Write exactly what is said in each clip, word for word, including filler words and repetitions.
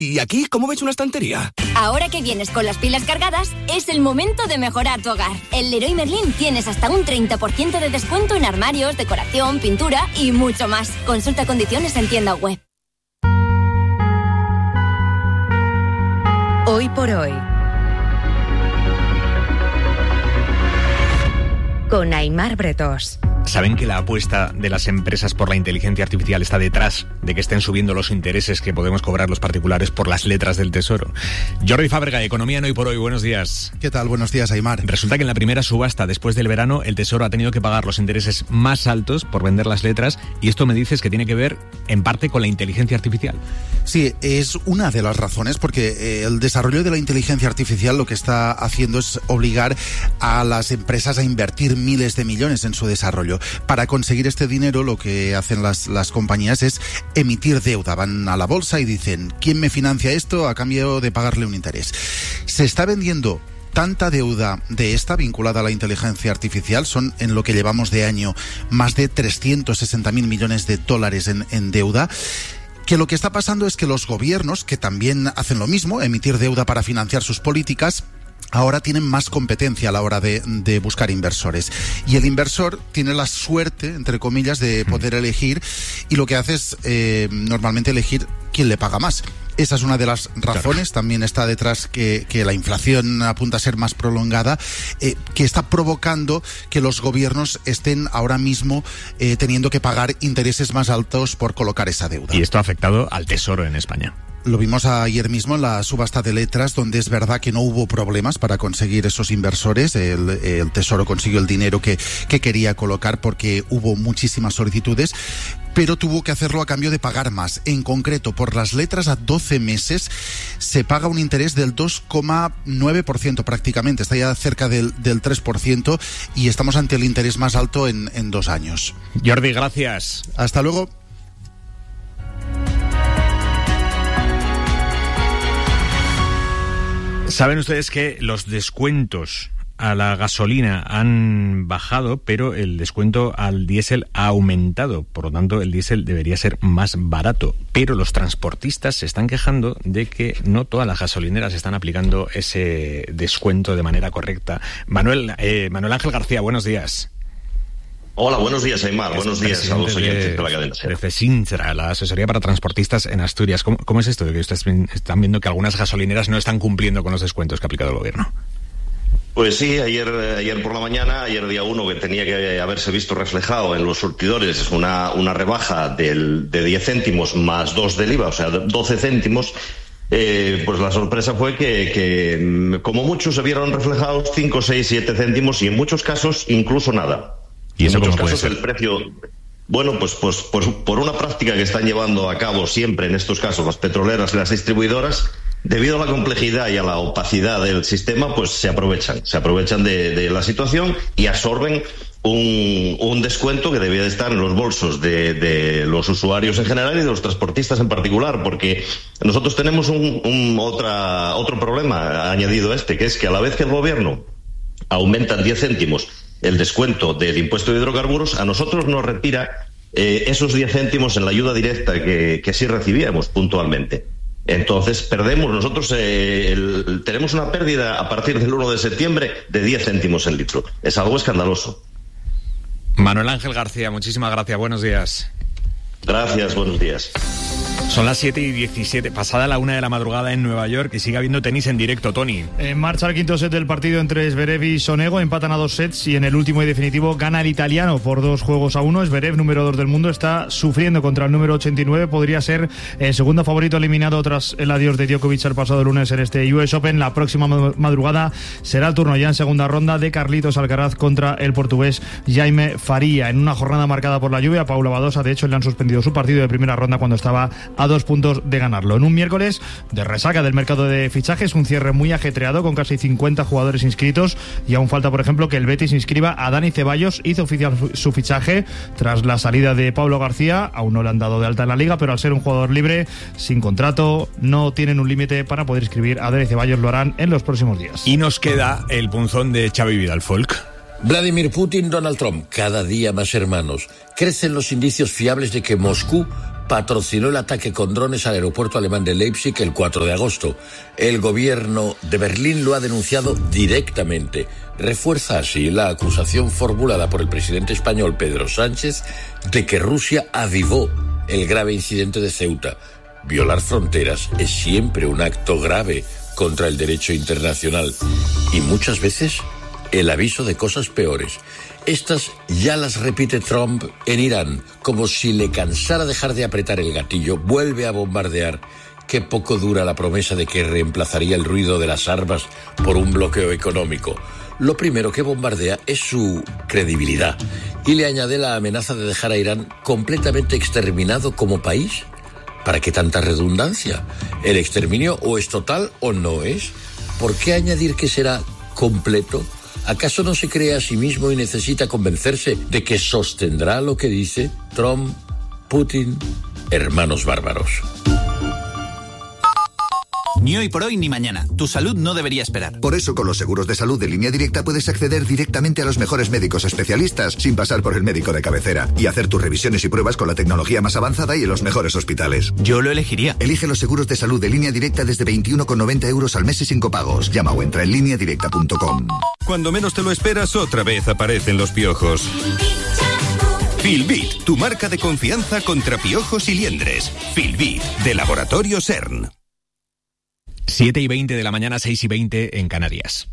¿Y aquí cómo ves una estantería? Ahora que vienes con las pilas cargadas, es el momento de mejorar tu hogar. En Leroy Merlin tienes hasta un treinta por ciento de descuento en armarios, decoración, pintura y mucho más. Consulta condiciones en tienda web. Hoy por hoy, con Aimar Bretos. ¿Saben que la apuesta de las empresas por la inteligencia artificial está detrás de que estén subiendo los intereses que podemos cobrar los particulares por las letras del Tesoro? Jordi Fábrega, Economía en Hoy por Hoy, buenos días. ¿Qué tal? Buenos días, Aimar. Resulta que en la primera subasta después del verano el Tesoro ha tenido que pagar los intereses más altos por vender las letras, y esto me dices que tiene que ver en parte con la inteligencia artificial. Sí, es una de las razones, porque el desarrollo de la inteligencia artificial lo que está haciendo es obligar a las empresas a invertir miles de millones en su desarrollo. Para conseguir este dinero, lo que hacen las, las compañías es emitir deuda. Van a la bolsa y dicen, ¿quién me financia esto a cambio de pagarle un interés? Se está vendiendo tanta deuda de esta vinculada a la inteligencia artificial, son en lo que llevamos de año más de trescientos sesenta mil millones de dólares en, en deuda, que lo que está pasando es que los gobiernos, que también hacen lo mismo, emitir deuda para financiar sus políticas, ahora tienen más competencia a la hora de, de buscar inversores. Y el inversor tiene la suerte, entre comillas, de poder elegir, y lo que hace es eh, normalmente elegir quién le paga más. Esa es una de las razones. Claro. También está detrás que, que la inflación apunta a ser más prolongada, eh, que está provocando que los gobiernos estén ahora mismo eh, teniendo que pagar intereses más altos por colocar esa deuda. Y esto ha afectado al Tesoro en España. Lo vimos ayer mismo en la subasta de letras, donde es verdad que no hubo problemas para conseguir esos inversores. El, el Tesoro consiguió el dinero que, que quería colocar porque hubo muchísimas solicitudes, pero tuvo que hacerlo a cambio de pagar más. En concreto, por las letras a doce meses se paga un interés del dos coma nueve por ciento prácticamente, está ya cerca del, del tres por ciento, y estamos ante el interés más alto en, en dos años. Jordi, gracias. Hasta luego. Saben ustedes que los descuentos a la gasolina han bajado, pero el descuento al diésel ha aumentado. Por lo tanto, el diésel debería ser más barato. Pero los transportistas se están quejando de que no todas las gasolineras están aplicando ese descuento de manera correcta. Manuel, eh, Manuel Ángel García, buenos días. Hola, buenos días, Aimar. Buenos días a los oyentes de, de la cadena. De FESINTRA, la asesoría para transportistas en Asturias. ¿Cómo, cómo es esto de que ustedes están viendo que algunas gasolineras no están cumpliendo con los descuentos que ha aplicado el gobierno? Pues sí, ayer, ayer por la mañana, ayer día uno, que tenía que haberse visto reflejado en los surtidores una, una rebaja del, de diez céntimos más dos del I V A, o sea, doce céntimos. Eh, pues la sorpresa fue que, que como muchos se vieron reflejados cinco, seis, siete céntimos y en muchos casos incluso nada. ¿Y eso en muchos cómo puede casos ser? El precio, bueno, pues, pues, pues por una práctica que están llevando a cabo siempre en estos casos las petroleras y las distribuidoras, debido a la complejidad y a la opacidad del sistema, pues se aprovechan, se aprovechan de, de la situación y absorben un, un descuento que debía de estar en los bolsos de, de los usuarios en general y de los transportistas en particular, porque nosotros tenemos un, un otra, otro problema añadido a este, que es que a la vez que el gobierno aumenta en diez céntimos el descuento del impuesto de hidrocarburos, a nosotros nos retira eh, esos diez céntimos en la ayuda directa que, que sí recibíamos puntualmente. Entonces perdemos, nosotros eh, el, tenemos una pérdida a partir del uno de septiembre de diez céntimos el litro. Es algo escandaloso. Manuel Ángel García, muchísimas gracias, buenos días. Gracias, buenos días. Son las siete y diecisiete, pasada la una de la madrugada en Nueva York, y sigue habiendo tenis en directo, Tony. En marcha el quinto set del partido entre Zverev y Sonego, empatan a dos sets y en el último y definitivo gana el italiano por dos juegos a uno. Zverev, número dos del mundo, está sufriendo contra el número ochenta y nueve, podría ser el segundo favorito eliminado tras el adiós de Djokovic el pasado lunes en este U S Open. La próxima madrugada será el turno ya en segunda ronda de Carlitos Alcaraz contra el portugués Jaime Faria. En una jornada marcada por la lluvia, Paula Badosa, de hecho, le han suspendido su partido de primera ronda cuando estaba a dos puntos de ganarlo. En un miércoles de resaca del mercado de fichajes, un cierre muy ajetreado con casi cincuenta jugadores inscritos, y aún falta, por ejemplo, que el Betis inscriba a Dani Ceballos. Hizo oficial su fichaje tras la salida de Pablo García, aún no le han dado de alta en la liga, pero al ser un jugador libre, sin contrato, no tienen un límite para poder inscribir a Dani Ceballos. Lo harán en los próximos días. Y nos queda el punzón de Xavi Vidal Folk. Vladimir Putin, Donald Trump, cada día más hermanos. Crecen los indicios fiables de que Moscú patrocinó el ataque con drones al aeropuerto alemán de Leipzig el cuatro de agosto. El gobierno de Berlín lo ha denunciado directamente. Refuerza así la acusación formulada por el presidente español Pedro Sánchez de que Rusia avivó el grave incidente de Ceuta. Violar fronteras es siempre un acto grave contra el derecho internacional y muchas veces el aviso de cosas peores. Estas ya las repite Trump en Irán, como si le cansara dejar de apretar el gatillo, vuelve a bombardear. Qué poco dura la promesa de que reemplazaría el ruido de las armas por un bloqueo económico. Lo primero que bombardea es su credibilidad y le añade la amenaza de dejar a Irán completamente exterminado como país. ¿Para qué tanta redundancia? ¿El exterminio o es total o no es? ¿Por qué añadir que será completo? ¿Acaso no se cree a sí mismo y necesita convencerse de que sostendrá lo que dice? Trump, Putin, hermanos bárbaros. Ni hoy por hoy ni mañana. Tu salud no debería esperar. Por eso, con los seguros de salud de Línea Directa puedes acceder directamente a los mejores médicos especialistas sin pasar por el médico de cabecera y hacer tus revisiones y pruebas con la tecnología más avanzada y en los mejores hospitales. Yo lo elegiría. Elige los seguros de salud de Línea Directa desde veintiuno con noventa euros al mes y sin copagos. Llama o entra en línea directa punto com. Cuando menos te lo esperas, otra vez aparecen los piojos. Filbit, tu marca de confianza contra piojos y liendres. Filbit, de Laboratorio CERN. siete y veinte de la mañana, seis y veinte en Canarias.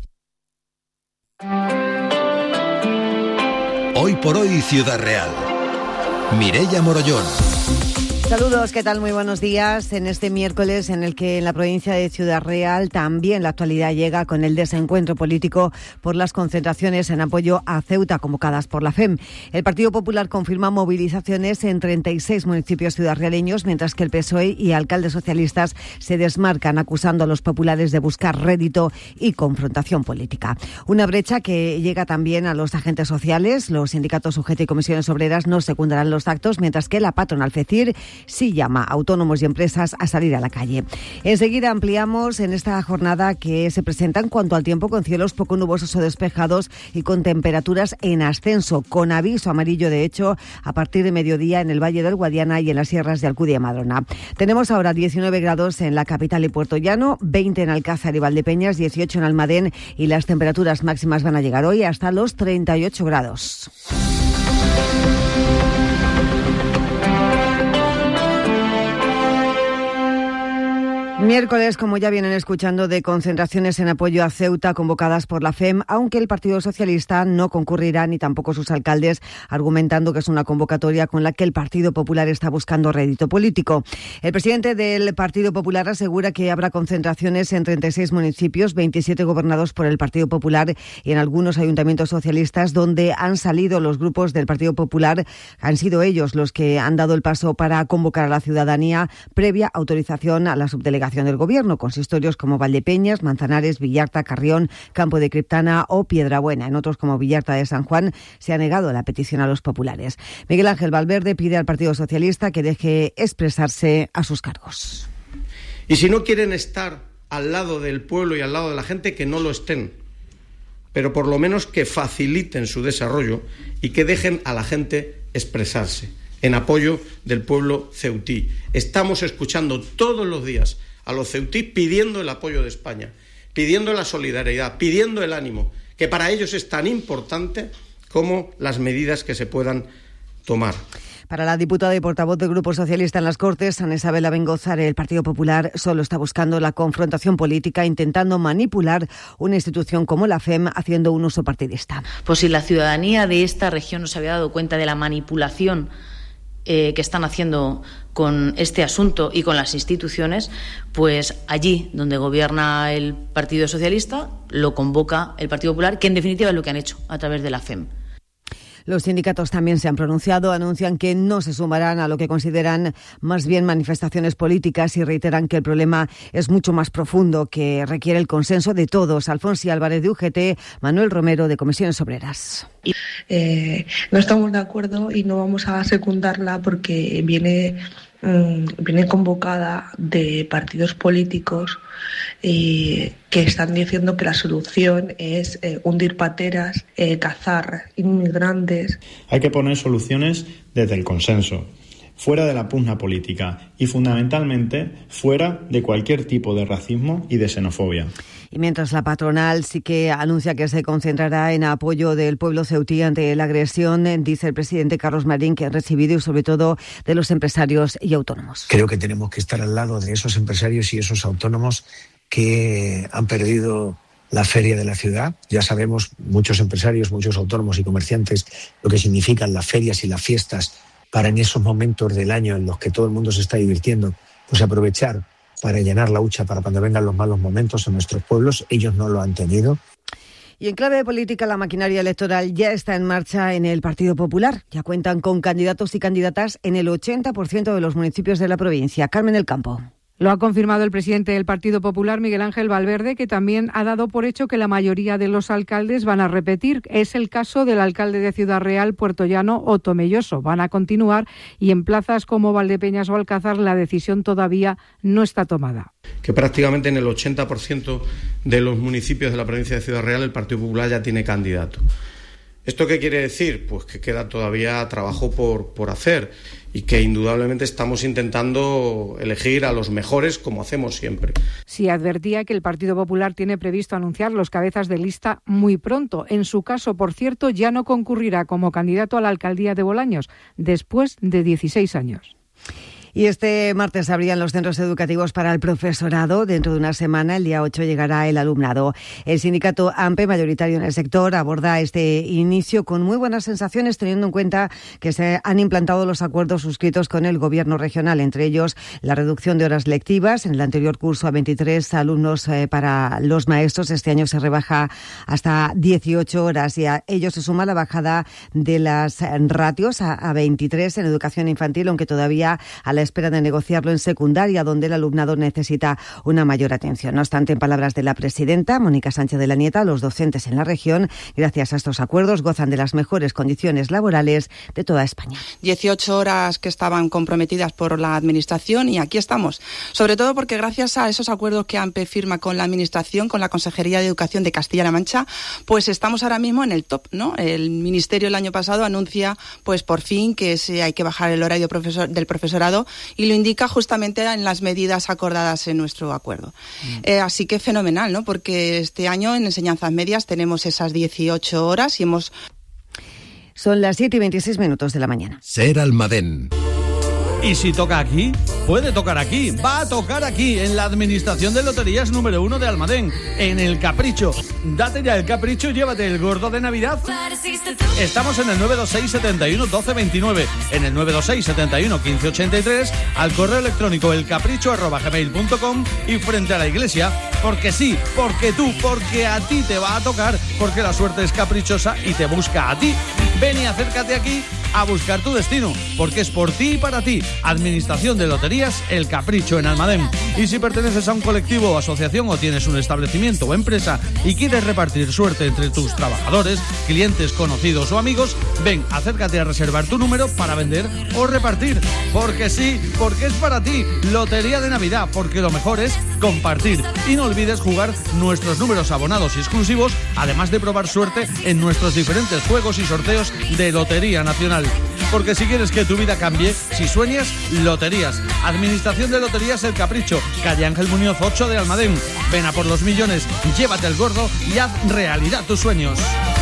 Hoy por hoy, Ciudad Real. Mireia Morollón. Saludos, ¿qué tal? Muy buenos días. En este miércoles en el que en la provincia de Ciudad Real también la actualidad llega con el desencuentro político por las concentraciones en apoyo a Ceuta convocadas por la F E M. El Partido Popular confirma movilizaciones en treinta y seis municipios ciudadrealeños, mientras que el P S O E y alcaldes socialistas se desmarcan acusando a los populares de buscar rédito y confrontación política. Una brecha que llega también a los agentes sociales. Los sindicatos U G T y comisiones obreras no secundarán los actos, mientras que la patronal FECIR sí llama a autónomos y empresas a salir a la calle. Enseguida ampliamos en esta jornada que se presenta en cuanto al tiempo, con cielos poco nubosos o despejados y con temperaturas en ascenso, con aviso amarillo de hecho a partir de mediodía en el Valle del Guadiana y en las sierras de Alcudia y Madrona. Tenemos ahora diecinueve grados en la capital y Puerto Llano, veinte en Alcázar y Valdepeñas, dieciocho en Almadén, y las temperaturas máximas van a llegar hoy hasta los treinta y ocho grados. Miércoles, como ya vienen escuchando, de concentraciones en apoyo a Ceuta convocadas por la F E M, aunque el Partido Socialista no concurrirá ni tampoco sus alcaldes, argumentando que es una convocatoria con la que el Partido Popular está buscando rédito político. El presidente del Partido Popular asegura que habrá concentraciones en treinta y seis municipios, veintisiete gobernados por el Partido Popular y en algunos ayuntamientos socialistas donde han salido los grupos del Partido Popular. Han sido ellos los que han dado el paso para convocar a la ciudadanía previa autorización a la subdelegación del Gobierno, consistorios como Valdepeñas, Manzanares, Villarta, Carrión, Campo de Criptana o Piedrabuena. En otros, como Villarta de San Juan, se ha negado la petición a los populares. Miguel Ángel Valverde pide al Partido Socialista que deje expresarse a sus cargos. Y si no quieren estar al lado del pueblo y al lado de la gente, que no lo estén, pero por lo menos que faciliten su desarrollo y que dejen a la gente expresarse en apoyo del pueblo ceutí. Estamos escuchando todos los días a los ceutí pidiendo el apoyo de España, pidiendo la solidaridad, pidiendo el ánimo, que para ellos es tan importante como las medidas que se puedan tomar. Para la diputada y portavoz del Grupo Socialista en las Cortes, Ana Isabel Abengozar, el Partido Popular solo está buscando la confrontación política, intentando manipular una institución como la F E M, haciendo un uso partidista. Pues si la ciudadanía de esta región no se había dado cuenta de la manipulación Eh, que están haciendo con este asunto y con las instituciones, pues allí donde gobierna el Partido Socialista lo convoca el Partido Popular, que en definitiva es lo que han hecho a través de la F E M. Los sindicatos también se han pronunciado, anuncian que no se sumarán a lo que consideran más bien manifestaciones políticas y reiteran que el problema es mucho más profundo, que requiere el consenso de todos. Alfonsi Álvarez de U G T, Manuel Romero de Comisiones Obreras. Eh, no estamos de acuerdo y no vamos a secundarla porque viene, mmm, viene convocada de partidos políticos eh, que están diciendo que la solución es eh, hundir pateras, eh, cazar inmigrantes. Hay que poner soluciones desde el consenso. fuera de la pugna política y fundamentalmente fuera de cualquier tipo de racismo y de xenofobia. Y mientras la patronal sí que anuncia que se concentrará en apoyo del pueblo ceutí ante la agresión, dice el presidente Carlos Marín, que ha recibido y sobre todo de los empresarios y autónomos. Creo que tenemos que estar al lado de esos empresarios y esos autónomos que han perdido la feria de la ciudad. Ya sabemos, muchos empresarios, muchos autónomos y comerciantes, lo que significan las ferias y las fiestas para en esos momentos del año en los que todo el mundo se está divirtiendo, pues aprovechar para llenar la hucha para cuando vengan los malos momentos en nuestros pueblos. Ellos no lo han tenido. Y en clave política, la maquinaria electoral ya está en marcha en el Partido Popular. Ya cuentan con candidatos y candidatas en el ochenta por ciento de los municipios de la provincia. Carmen del Campo. Lo ha confirmado el presidente del Partido Popular, Miguel Ángel Valverde, que también ha dado por hecho que la mayoría de los alcaldes van a repetir. Es el caso del alcalde de Ciudad Real, Puerto Llano o Tomelloso. Van a continuar y en plazas como Valdepeñas o Alcázar la decisión todavía no está tomada. Que prácticamente en el ochenta por ciento de los municipios de la provincia de Ciudad Real el Partido Popular ya tiene candidato. ¿Esto qué quiere decir? Pues que queda todavía trabajo por, por hacer y que indudablemente estamos intentando elegir a los mejores como hacemos siempre. Sí, advertía que el Partido Popular tiene previsto anunciar los cabezas de lista muy pronto. En su caso, por cierto, ya no concurrirá como candidato a la alcaldía de Bolaños después de dieciséis años. Y este martes abrían los centros educativos para el profesorado. Dentro de una semana, el día ocho, llegará el alumnado. El sindicato AMPE, mayoritario en el sector, aborda este inicio con muy buenas sensaciones, teniendo en cuenta que se han implantado los acuerdos suscritos con el gobierno regional, entre ellos la reducción de horas lectivas. En el anterior curso a veintitrés alumnos eh, para los maestros. Este año se rebaja hasta dieciocho horas y a ello se suma la bajada de las ratios a, a veintitrés en educación infantil, aunque todavía a la espera de negociarlo en secundaria, donde el alumnado necesita una mayor atención. No obstante, en palabras de la presidenta, Mónica Sánchez de la Nieta, los docentes en la región, gracias a estos acuerdos, gozan de las mejores condiciones laborales de toda España. dieciocho horas que estaban comprometidas por la Administración y aquí estamos. Sobre todo porque gracias a esos acuerdos que AMPE firma con la Administración, con la Consejería de Educación de Castilla-La Mancha, pues estamos ahora mismo en el top, ¿no? El Ministerio el año pasado anuncia, pues por fin, que se, hay que bajar el horario profesor, del profesorado y lo indica justamente en las medidas acordadas en nuestro acuerdo. Mm. Eh, así que fenomenal, ¿no? Porque este año en enseñanzas medias tenemos esas dieciocho horas y hemos... Son las siete y veintiséis minutos de la mañana. Ser Almadén. Y si toca aquí, puede tocar aquí, va a tocar aquí, en la Administración de Loterías número uno de Almadén, en El Capricho. Date ya el capricho y llévate el gordo de Navidad. Estamos en el nueve dos seis, setenta y uno, doce veintinueve, en el nueve dos seis, setenta y uno, quince ochenta y tres, al correo electrónico elcapricho arroba gmail punto com y frente a la iglesia, porque sí, porque tú, porque a ti te va a tocar, porque la suerte es caprichosa y te busca a ti. Ven y acércate aquí a buscar tu destino, porque es por ti y para ti. Administración de Loterías El Capricho en Almadén. Y si perteneces a un colectivo o asociación o tienes un establecimiento o empresa y quieres repartir suerte entre tus trabajadores, clientes, conocidos o amigos, ven, acércate a reservar tu número para vender o repartir. Porque sí, porque es para ti. Lotería de Navidad, porque lo mejor es compartir. Y no olvides jugar nuestros números abonados y exclusivos, además de probar suerte en nuestros diferentes juegos y sorteos de Lotería Nacional. Porque si quieres que tu vida cambie, si sueñas, Loterías. Administración de Loterías El Capricho, calle Ángel Muñoz ocho de Almadén. Ven a por los millones, llévate el gordo y haz realidad tus sueños.